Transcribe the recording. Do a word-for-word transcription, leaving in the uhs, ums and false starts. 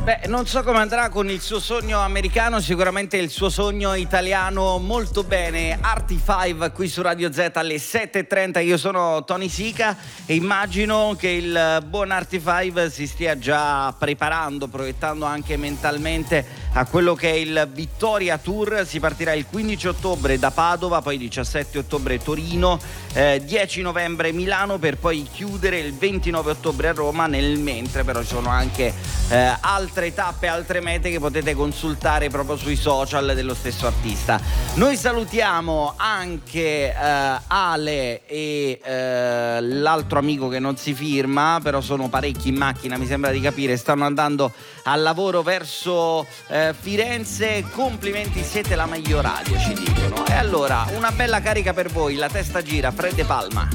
Beh, non so come andrà con il suo sogno americano, sicuramente il suo sogno italiano molto bene. Arty cinque qui su Radio Z alle sette e trenta, io sono Tony Sica e immagino che il buon Arty cinque si stia già preparando, proiettando anche mentalmente a quello che è il Vittoria Tour. Si partirà il quindici ottobre da Padova, poi diciassette ottobre Torino, eh, dieci novembre Milano, per poi chiudere il ventinove ottobre a Roma. Nel mentre però ci sono anche eh, altre tappe, altre mete che potete consultare proprio sui social dello stesso artista. Noi salutiamo anche eh, Ale e eh, l'altro amico che non si firma, però sono parecchi in macchina, mi sembra di capire, stanno andando al lavoro verso eh, Firenze. Complimenti, siete la meglio radio, ci dicono. E allora una bella carica per voi, la testa gira, Fred De Palma.